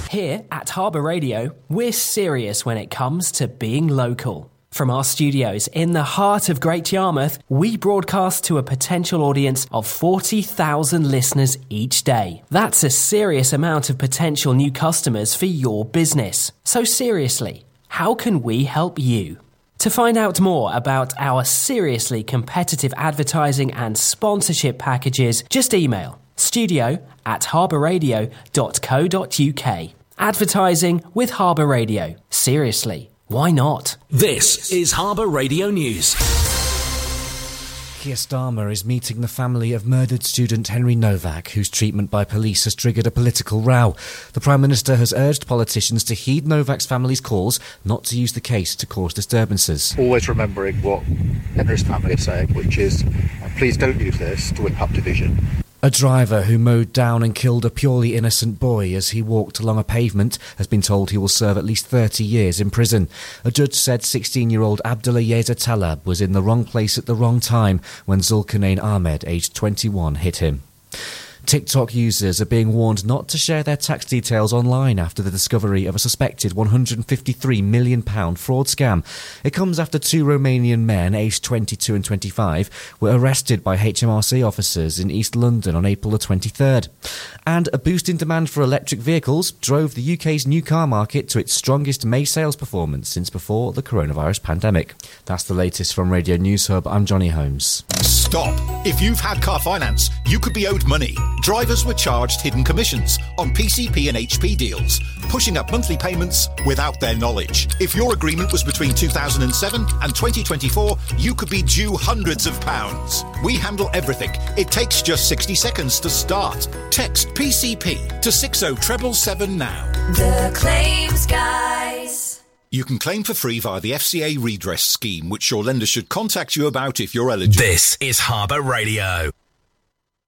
Here at Harbour Radio, we're serious when it comes to being local. From our studios in the heart of Great Yarmouth, we broadcast to a potential audience of 40,000 listeners each day. That's a serious amount of potential new customers for your business. So seriously, how can we help you? To find out more about our seriously competitive advertising and sponsorship packages, just email studio@harbourradio.co.uk. Advertising with Harbour Radio. Seriously, why not? This is Harbour Radio News. Keir Starmer is meeting the family of murdered student Henry Novak, whose treatment by police has triggered a political row. The Prime Minister has urged politicians to heed Novak's family's calls not to use the case to cause disturbances. Always remembering what Henry's family are saying, which is, please don't use this to whip up division. A driver who mowed down and killed a purely innocent boy as he walked along a pavement has been told he will serve at least 30 years in prison. A judge said 16-year-old Abdullah Yeza Talab was in the wrong place at the wrong time when Zulkarnain Ahmed, aged 21, hit him. TikTok users are being warned not to share their tax details online after the discovery of a suspected £153 million fraud scam. It comes after two Romanian men, aged 22 and 25, were arrested by HMRC officers in East London on April the 23rd. And a boost in demand for electric vehicles drove the UK's new car market to its strongest May sales performance since before the coronavirus pandemic. That's the latest from Radio News Hub. I'm Johnny Holmes. Stop. If you've had car finance, you could be owed money. Drivers were charged hidden commissions on PCP and HP deals, pushing up monthly payments without their knowledge. If your agreement was between 2007 and 2024, you could be due hundreds of pounds. We handle everything. It takes just 60 seconds to start. Text PCP to 60777 now. The Claims Guys. You can claim for free via the FCA redress scheme, which your lender should contact you about if you're eligible. This is Harbour Radio.